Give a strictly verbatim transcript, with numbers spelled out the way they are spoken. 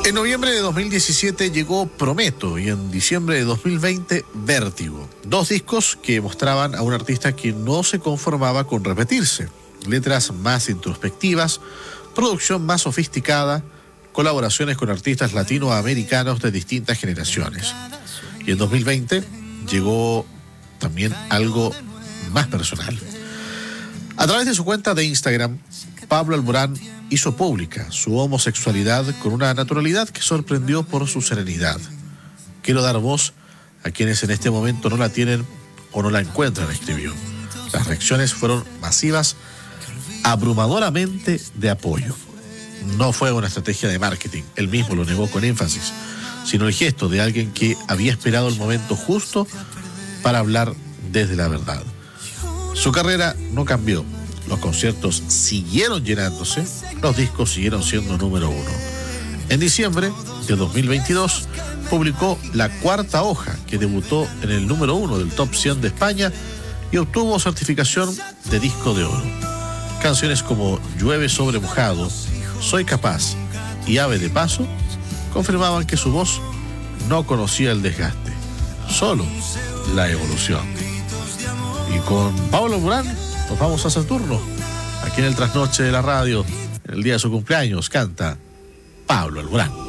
En noviembre de dos mil diecisiete llegó Prometo y en diciembre de dos mil veinte Vértigo. Dos discos que mostraban a un artista que no se conformaba con repetirse. Letras más introspectivas, producción más sofisticada, colaboraciones con artistas latinoamericanos de distintas generaciones. Y en dos mil veinte llegó también algo más personal. A través de su cuenta de Instagram, Pablo Alborán hizo pública su homosexualidad con una naturalidad que sorprendió por su serenidad. Quiero dar voz a quienes en este momento no la tienen o no la encuentran, escribió. Las reacciones fueron masivas, abrumadoramente de apoyo. No fue una estrategia de marketing, él mismo lo negó con énfasis, sino el gesto de alguien que había esperado el momento justo para hablar desde la verdad. Su carrera no cambió. Los conciertos siguieron llenándose, los discos siguieron siendo número uno. En diciembre de dos mil veintidós publicó La Cuarta Hoja, que debutó en el número uno del Top cien de España y obtuvo certificación de disco de oro. Canciones como Llueve sobre mojado, Soy capaz y Ave de paso confirmaban que su voz no conocía el desgaste, solo la evolución. Y con Pablo Alborán nos vamos a Saturno. Aquí en el trasnoche de la radio, en el día de su cumpleaños, canta Pablo Alborán.